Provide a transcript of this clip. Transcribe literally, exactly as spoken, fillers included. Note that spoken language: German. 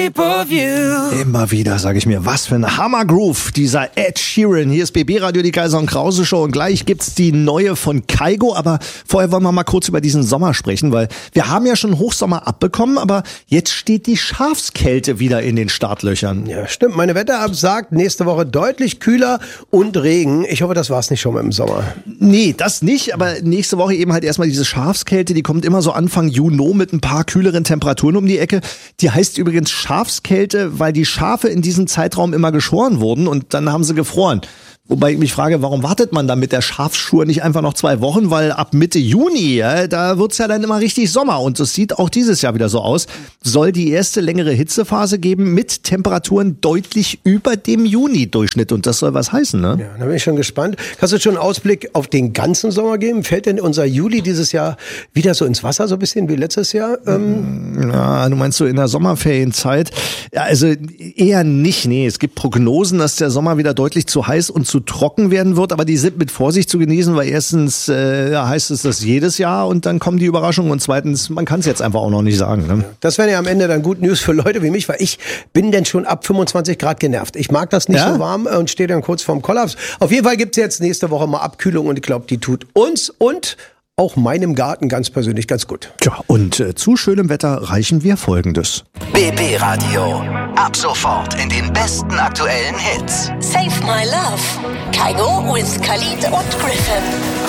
Immer wieder sage ich mir, was für ein Hammergroove, dieser Ed Sheeran. Hier ist B B Radio, die Kaiser und Krause Show, und gleich gibt's die neue von Kygo, aber vorher wollen wir mal kurz über diesen Sommer sprechen, weil wir haben ja schon Hochsommer abbekommen, aber jetzt steht die Schafskälte wieder in den Startlöchern. Ja, stimmt. Meine Wetter-App sagt, nächste Woche deutlich kühler und Regen. Ich hoffe, das war's nicht schon mal im Sommer. Nee, das nicht, aber nächste Woche eben halt erstmal diese Schafskälte, die kommt immer so Anfang Juni mit ein paar kühleren Temperaturen um die Ecke. Die heißt übrigens Schafskälte, weil die Schafe in diesem Zeitraum immer geschoren wurden und dann haben sie gefroren. Wobei ich mich frage, warum wartet man dann mit der Schafsschur nicht einfach noch zwei Wochen? Weil ab Mitte Juni, ja, da wird's ja dann immer richtig Sommer. Und das sieht auch dieses Jahr wieder so aus. Soll die erste längere Hitzephase geben mit Temperaturen deutlich über dem Juni-Durchschnitt. Und das soll was heißen, ne? Ja, da bin ich schon gespannt. Kannst du schon einen Ausblick auf den ganzen Sommer geben? Fällt denn unser Juli dieses Jahr wieder so ins Wasser, so ein bisschen wie letztes Jahr? Ähm ja, du meinst so in der Sommerferienzeit? Ja, also eher nicht, nee. Es gibt Prognosen, dass der Sommer wieder deutlich zu heiß und zu trocken werden wird, aber die sind mit Vorsicht zu genießen, weil erstens äh, ja, heißt es das jedes Jahr und dann kommen die Überraschungen, und zweitens, man kann es jetzt einfach auch noch nicht sagen. Ne? Das wäre ja am Ende dann gut News für Leute wie mich, weil ich bin denn schon ab fünfundzwanzig Grad genervt. Ich mag das nicht ja? so warm und stehe dann kurz vorm Kollaps. Auf jeden Fall gibt's jetzt nächste Woche mal Abkühlung und ich glaube, die tut uns und auch meinem Garten ganz persönlich ganz gut. Ja, und äh, zu schönem Wetter reichen wir Folgendes. B B Radio. Ab sofort in den besten aktuellen Hits. Save My Love. Kygo with Khalid und Griffin.